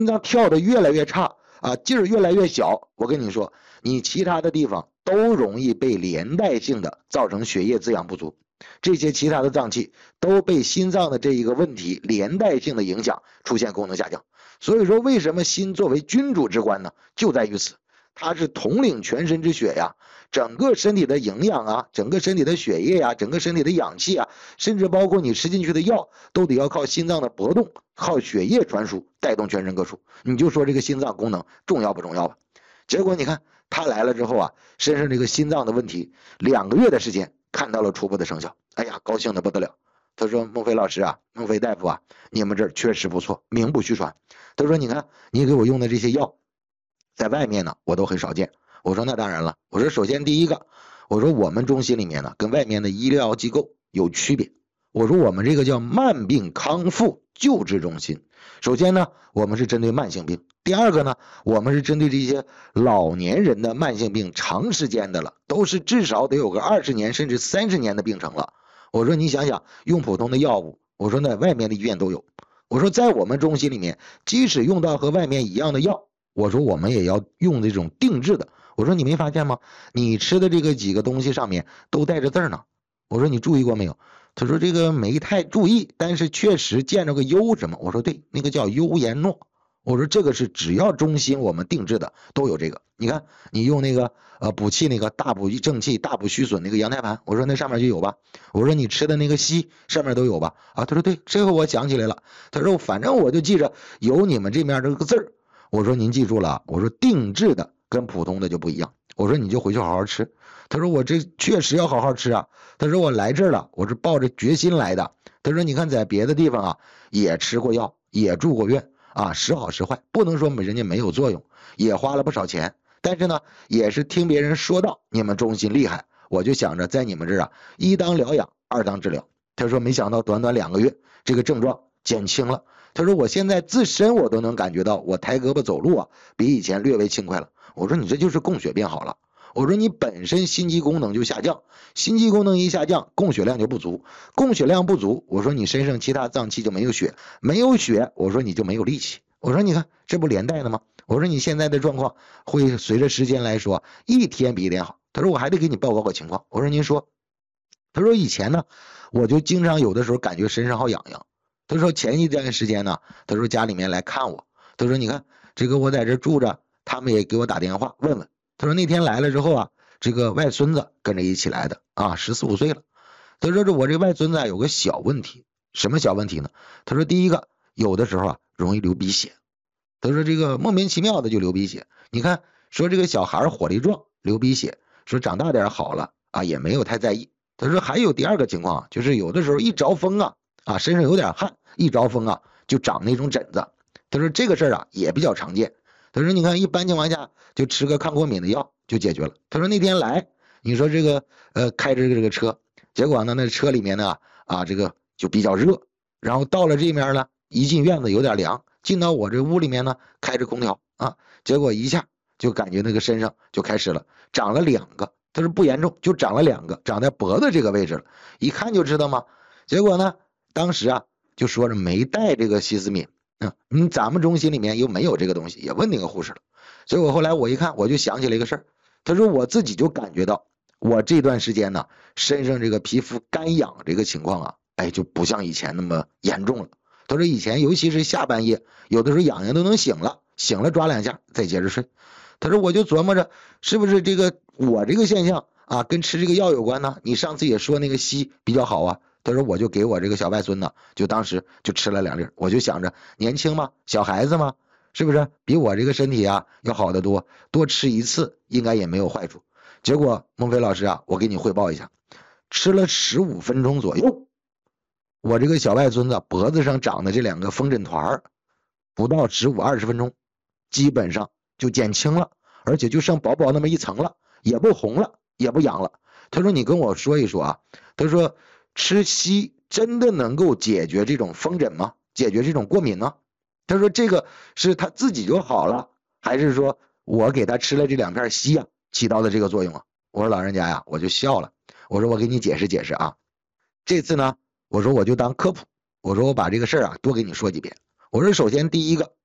脏跳得越来越差啊，劲儿越来越小，我跟你说，你其他的地方都容易被连带性的造成血液滋养不足，这些其他的脏器都被心脏的这一个问题连带性的影响，出现功能下降。所以说，为什么心作为君主之官呢？就在于此，它是统领全身之血呀，整个身体的营养啊，整个身体的血液呀，整个身体的氧气啊，甚至包括你吃进去的药，都得要靠心脏的搏动，靠血液传输带动全身各处。你就说这个心脏功能重要不重要吧？结果你看他来了之后啊，身上这个心脏的问题，2个月的时间看到了初步的成效，哎呀，高兴的不得了。他说：“孟非老师啊，孟非大夫啊，你们这儿确实不错，名不虚传。”他说：“你看你给我用的这些药，在外面呢我都很少见。”我说：“那当然了。”我说：“首先第一个，我说我们中心里面呢跟外面的医疗机构有区别。我说我们这个叫慢病康复救治中心。首先呢，我们是针对慢性病；第二个呢，我们是针对这些老年人的慢性病，长时间的了，都是至少得有个20年甚至30年的病程了。我说你想想，用普通的药物，我说那外面的医院都有。我说在我们中心里面，即使用到和外面一样的药，我说我们也要用这种定制的。我说你没发现吗？你吃的这个几个东西上面都带着字呢。我说你注意过没有？他说这个没太注意，但是确实见着个优什么。我说对，那个叫优颜诺。我说这个是只要中心我们定制的都有这个。你看你用那个补气那个大补正气大补虚损那个羊胎盘，我说那上面就有吧。我说你吃的那个硒上面都有吧。啊，他说对，这个我想起来了。他说反正我就记着有你们这面这个字儿。我说您记住了，我说定制的跟普通的就不一样。我说你就回去好好吃。他说我这确实要好好吃啊。他说我来这儿了，我是抱着决心来的。他说你看在别的地方啊也吃过药，也住过院啊，时好时坏，不能说人家没有作用，也花了不少钱，但是呢也是听别人说到你们中心厉害，我就想着在你们这儿啊，一当疗养，二当治疗。他说没想到短短2个月，这个症状减轻了。他说我现在自身我都能感觉到我抬胳膊走路啊比以前略微轻快了。我说你这就是供血变好了。我说你本身心肌功能就下降，心肌功能一下降，供血量就不足，供血量不足，我说你身上其他脏器就没有血，没有血，我说你就没有力气。我说你看这不连带的吗？我说你现在的状况会随着时间来说一天比一天好。他说我还得给你报告个情况。我说您说。他说以前呢我就经常有的时候感觉身上好痒痒。他说前一段时间呢，他说家里面来看我，他说你看这个我在这住着，他们也给我打电话问问。他说那天来了之后啊，这个外孙子跟着一起来的啊，14、15岁了。他说我这外孙子有个小问题。什么小问题呢？他说第一个，有的时候啊容易流鼻血。他说这个莫名其妙的就流鼻血。你看说这个小孩火力壮流鼻血，说长大点好了啊也没有太在意。他说还有第二个情况啊，就是有的时候一着风啊身上有点汗，一着风啊就长那种疹子。他说这个事儿啊也比较常见。他说你看一般情况下就吃个抗过敏的药就解决了。他说那天来你说这个开着这个车，结果呢那车里面呢这个就比较热，然后到了这面呢一进院子有点凉，进到我这屋里面呢开着空调啊，结果一下就感觉那个身上就开始了长了2个。他说不严重，就长了2个，长在脖子这个位置了，一看就知道嘛。结果呢当时啊就说着没带这个西司敏。咱们中心里面又没有这个东西，也问那个护士了。结果后来我一看，我就想起了一个事儿。他说我自己就感觉到我这段时间呢身上这个皮肤干痒这个情况啊，就不像以前那么严重了。他说以前尤其是下半夜有的时候痒痒都能醒了，醒了抓2下再接着睡。他说我就琢磨着是不是这个我这个现象啊跟吃这个药有关呢？你上次也说那个硒比较好啊。他说我就给我这个小外孙呢，就当时就吃了2粒。我就想着年轻嘛，小孩子嘛，是不是比我这个身体啊要好得多，多吃1次应该也没有坏处。结果孟非老师啊，我给你汇报一下，吃了15分钟左右，我这个小外孙子脖子上长的这2个风疹团不到15、20分钟基本上就减轻了，而且就剩薄薄那么一层了，也不红了，也不痒了。他说你跟我说一说啊。他说吃硒真的能够解决这种风疹吗？解决这种过敏呢？他说这个是他自己就好了，还是说我给他吃了这2片硒啊起到的这个作用啊？我说老人家呀，我就笑了。我说我给你解释解释啊。这次呢，我说我就当科普，我说我把这个事儿啊多给你说几遍。我说首先第一个，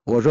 我说